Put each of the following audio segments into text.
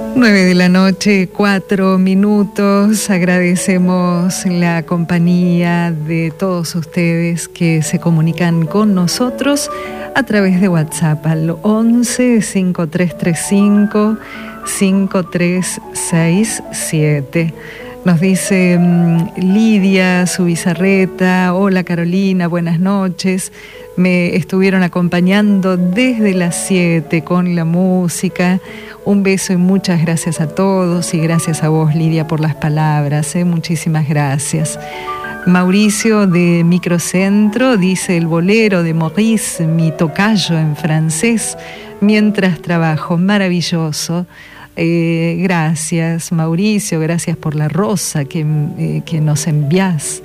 9:04 p.m. Agradecemos la compañía de todos ustedes que se comunican con nosotros a través de WhatsApp al 11 5335 5367. Nos dice Lidia Subizarreta: hola Carolina, buenas noches. Me estuvieron acompañando desde las 7 con la música. Un beso y muchas gracias a todos, y gracias a vos, Lidia, por las palabras, muchísimas gracias. Mauricio de Microcentro dice: el bolero de Maurice, mi tocayo en francés, mientras trabajo. Maravilloso. Gracias, Mauricio, gracias por la rosa que nos envías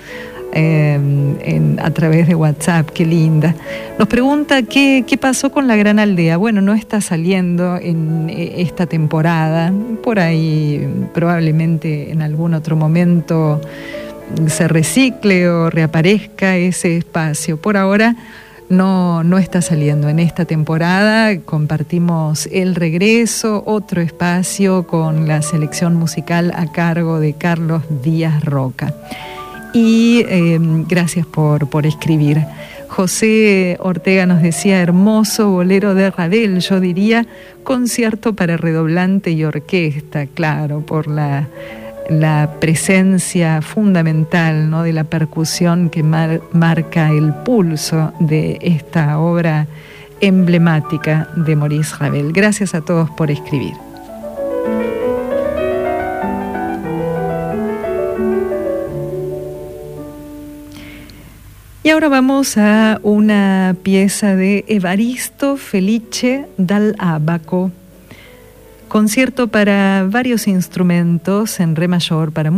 a través de WhatsApp. Qué linda. Nos pregunta qué pasó con La Gran Aldea. Bueno, no está saliendo en esta temporada. Por ahí probablemente en algún otro momento se recicle o reaparezca ese espacio. Por ahora no está saliendo en esta temporada. Compartimos el regreso, otro espacio con la selección musical a cargo de Carlos Díaz Roca. Y gracias por escribir. José Ortega nos decía: hermoso bolero de Ravel, yo diría concierto para redoblante y orquesta, claro, por la presencia fundamental, ¿no?, de la percusión que marca el pulso de esta obra emblemática de Maurice Ravel. Gracias a todos por escribir. Y ahora vamos a una pieza de Evaristo Felice dal Abaco, concierto para varios instrumentos en re mayor para